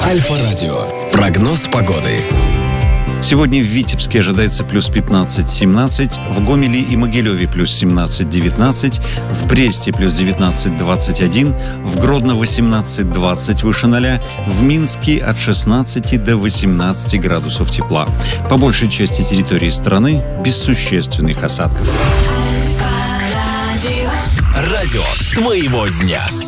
Альфа-радио. Прогноз погоды. Сегодня в Витебске ожидается плюс 15-17, в Гомеле и Могилеве плюс 17-19, в Бресте плюс 19-21, в Гродно 18-20 выше 0, в Минске от 16 до 18 градусов тепла. По большей части территории страны без существенных осадков. Радио твоего дня.